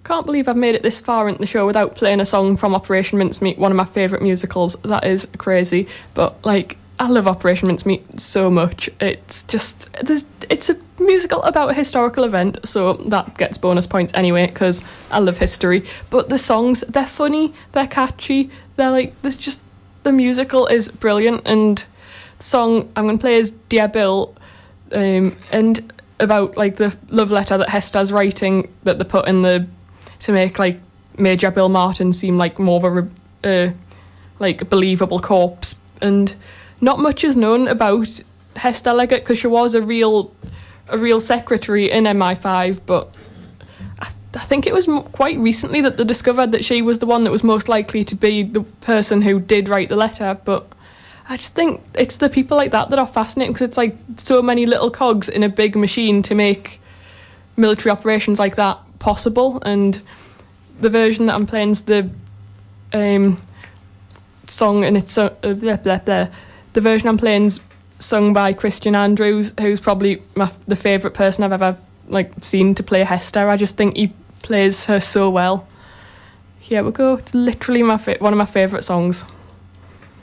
Can't believe I've made it this far into the show without playing a song from Operation Mincemeat, one of my favourite musicals. That is crazy. But, like, I love Operation Mincemeat so much. It's just, it's a musical about a historical event, so that gets bonus points anyway, because I love history. But the songs, they're funny, they're catchy, they're like, there's just, the musical is brilliant, and the song I'm going to play is Dear Bill, and about, like, the love letter that Hester's writing that they put in the, to make, like, Major Bill Martin seem like more of a like, believable corpse. And not much is known about Hester Leggett, because she was a real secretary in MI5, but I think it was quite recently that they discovered that she was the one that was most likely to be the person who did write the letter. But I just think it's the people like that are fascinating, because it's like so many little cogs in a big machine to make military operations like that possible. And the version that I'm playing is the song, and it's the version I'm playing is sung by Christian Andrews, who's probably the favourite person I've ever, like, seen to play Hester. I just think he plays her so well. Here we go. It's literally one of my favourite songs.